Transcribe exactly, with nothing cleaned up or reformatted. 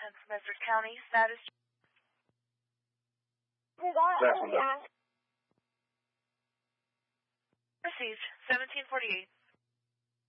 Medford County. Status. That's enough. Received. seventeen forty-eight.